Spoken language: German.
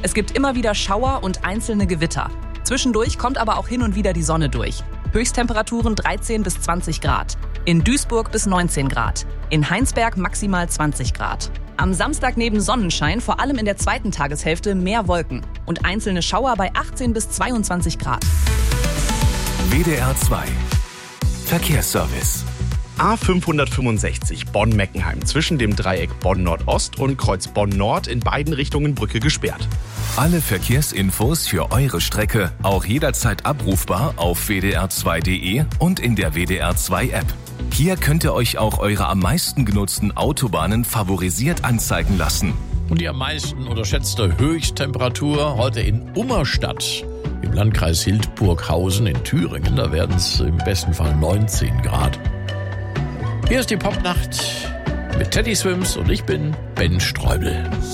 Es gibt immer wieder Schauer und einzelne Gewitter. Zwischendurch kommt aber auch hin und wieder die Sonne durch. Höchsttemperaturen 13 bis 20 Grad. In Duisburg bis 19 Grad. In Heinsberg maximal 20 Grad. Am Samstag neben Sonnenschein vor allem in der zweiten Tageshälfte mehr Wolken und einzelne Schauer bei 18 bis 22 Grad. WDR 2 Verkehrsservice. A565 Bonn-Meckenheim zwischen dem Dreieck Bonn-Nordost und Kreuz Bonn-Nord in beiden Richtungen Brücke gesperrt. Alle Verkehrsinfos für eure Strecke auch jederzeit abrufbar auf wdr2.de und in der WDR 2 App. Hier könnt ihr euch auch eure am meisten genutzten Autobahnen favorisiert anzeigen lassen. Und die am meisten unterschätzte Höchsttemperatur heute in Ummerstadt im Landkreis Hildburghausen in Thüringen. Da werden es im besten Fall 19 Grad. Hier ist die Popnacht mit Teddy Swims und ich bin Ben Streubel.